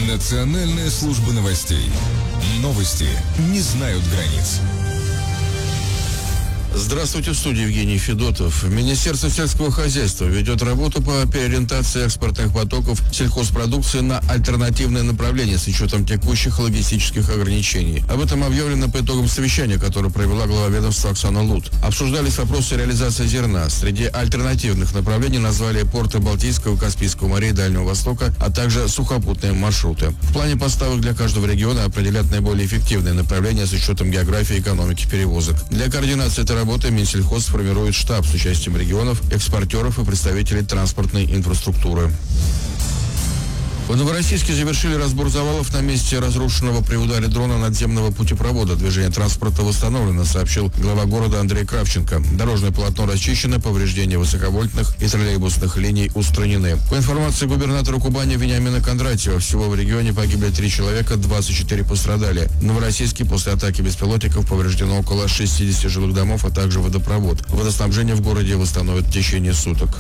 Национальная служба новостей. Новости не знают границ. Здравствуйте, в студии Евгений Федотов. Министерство сельского хозяйства ведет работу по переориентации экспортных потоков сельхозпродукции на альтернативные направления с учетом текущих логистических ограничений. Об этом объявлено по итогам совещания, которое провела глава ведомства Оксана Лут. Обсуждались вопросы реализации зерна. Среди альтернативных направлений назвали порты Балтийского и Каспийского морей Дальнего Востока, а также сухопутные маршруты. В плане поставок для каждого региона определят наиболее эффективные направления с учетом географии и экономики перевозок. Для координации этой работы Минсельхоз сформирует штаб с участием регионов, экспортеров и представителей транспортной инфраструктуры. В Новороссийске завершили разбор завалов на месте разрушенного при ударе дрона надземного путепровода. Движение транспорта восстановлено, сообщил глава города Андрей Кравченко. Дорожное полотно расчищено, повреждения высоковольтных и троллейбусных линий устранены. По информации губернатора Кубани Вениамина Кондратьева, всего в регионе погибли 3 человека, 24 пострадали. В Новороссийске после атаки беспилотников повреждено около 60 жилых домов, а также водопровод. Водоснабжение в городе восстановят в течение суток.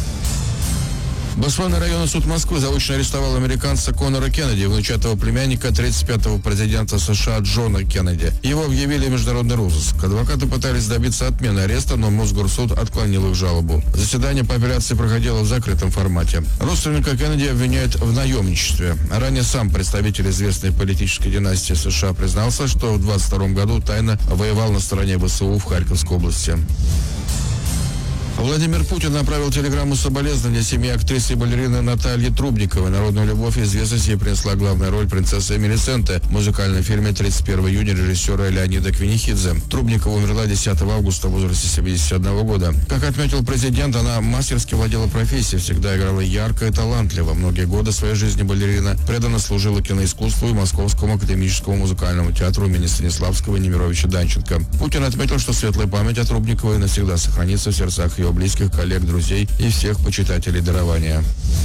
Басманный районный суд Москвы заочно арестовал американца Конора Кеннеди, внучатого племянника 35-го президента США Джона Кеннеди. Его объявили в международный розыск. Адвокаты пытались добиться отмены ареста, но Мосгорсуд отклонил их жалобу. Заседание по апелляции проходило в закрытом формате. Родственника Кеннеди обвиняют в наемничестве. Ранее сам представитель известной политической династии США признался, что в 22 году тайно воевал на стороне ВСУ в Харьковской области. Владимир Путин направил телеграмму соболезнования семье актрисы и балерины Натальи Трубниковой. Народную любовь и известность ей принесла главная роль принцессы Мелисенте в музыкальном фильме «31 июня» режиссера Леонида Квинихидзе. Трубникова умерла 10 августа в возрасте 71 года. Как отметил президент, она мастерски владела профессией, всегда играла ярко и талантливо. Многие годы своей жизни балерина преданно служила киноискусству и Московскому академическому музыкальному театру имени Станиславского и Немировича Данченко. Путин отметил, что светлая память о Трубниковой навсегда сохранится в сердцах ее близких, коллег, друзей и всех почитателей дарования.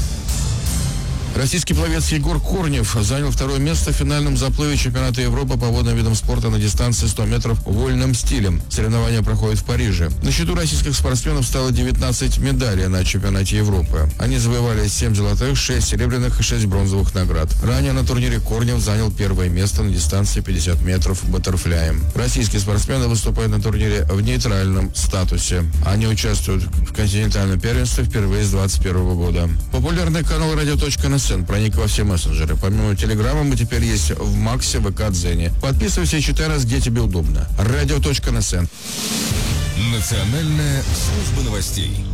Российский пловец Егор Корнев занял второе место в финальном заплыве чемпионата Европы по водным видам спорта на дистанции 100 метров вольным стилем. Соревнования проходят в Париже. На счету российских спортсменов стало 19 медалей на чемпионате Европы. Они завоевали 7 золотых, 6 серебряных и 6 бронзовых наград. Ранее на турнире Корнев занял первое место на дистанции 50 метров баттерфляем. Российские спортсмены выступают на турнире в нейтральном статусе. Они участвуют в континентальном первенстве впервые с 2021 года. Популярный канал «Радио.НС» проник во все мессенджеры. Помимо телеграмма, мы теперь есть в Максе, ВК, Дзене. Подписывайся и читай раз, где тебе удобно. Радио.НС. Национальная служба новостей.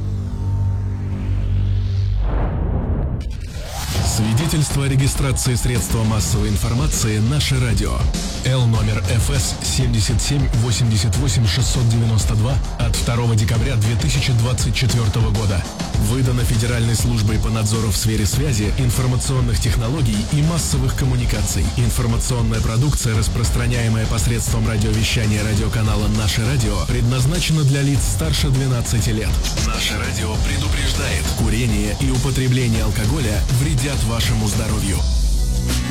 Свидетельство о регистрации средства массовой информации «Наше радио». Л номер ФС 77-88-692 от 2 декабря 2024 года. Выдано Федеральной службой по надзору в сфере связи, информационных технологий и массовых коммуникаций. Информационная продукция, распространяемая посредством радиовещания радиоканала «Наше радио», предназначена для лиц старше 12 лет. «Наше радио» предупреждает: курение и употребление алкоголя вредят вашему здоровью.